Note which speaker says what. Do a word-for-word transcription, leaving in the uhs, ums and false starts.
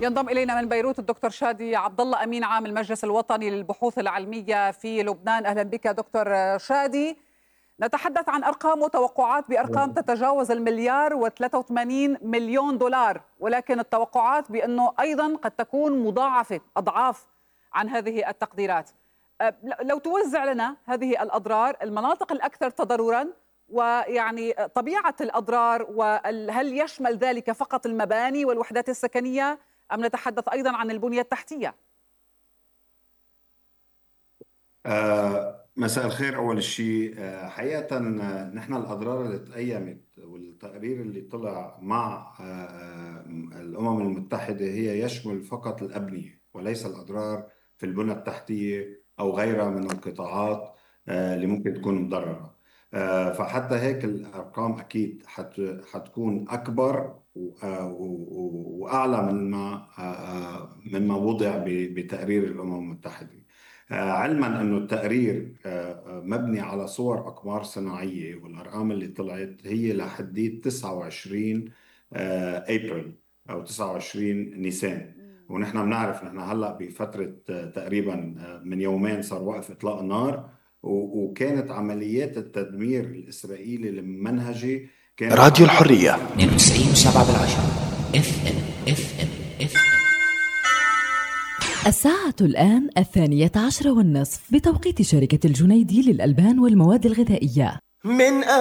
Speaker 1: ينضم إلينا من بيروت الدكتور شادي عبد الله أمين عام المجلس الوطني للبحوث العلمية في لبنان. أهلا بك دكتور شادي. نتحدث عن أرقام وتوقعات بأرقام تتجاوز المليار وثلاثة وثمانين مليون دولار، ولكن التوقعات بأنه أيضا قد تكون مضاعفة أضعاف عن هذه التقديرات. لو توزع لنا هذه الأضرار، المناطق الأكثر تضررا، ويعني طبيعة الأضرار، وهل يشمل ذلك فقط المباني والوحدات السكنية أم نتحدث أيضا عن البنية التحتية؟
Speaker 2: آه مساء الخير. أول شيء آه حقيقة آه، نحن الأضرار اللي تقيمت والتقرير اللي طلع مع آه الأمم المتحدة هي يشمل فقط الأبنية وليس الأضرار في البنى التحتية أو غيرها من القطاعات آه اللي ممكن تكون مضررة. آه فحتى هيك الأرقام أكيد حت حتكون أكبر و- آه، و- و- وأعلى مما آه، آه، مما وضع ب- بتقرير الأمم المتحدة. آه، علما أنه التقرير آه، آه، مبني على صور أقمار صناعية، والأرقام اللي طلعت هي لحديت تسعة وعشرين أبريل أو تسعة وعشرين نيسان. ونحن بنعرف نحن هلأ بفترة آه، تقريبا آه، من يومين صار وقف إطلاق النار، و- وكانت عمليات التدمير الإسرائيلي الممنهجة كانت
Speaker 3: راديو
Speaker 2: على
Speaker 3: الحرية
Speaker 4: اثنين وتسعين وسبعة بالعشرة اف ام اف ام اف ام.
Speaker 5: الساعة الآن الثانية عشر والنصف بتوقيت شركة الجنيدي للألبان والمواد الغذائية.
Speaker 6: من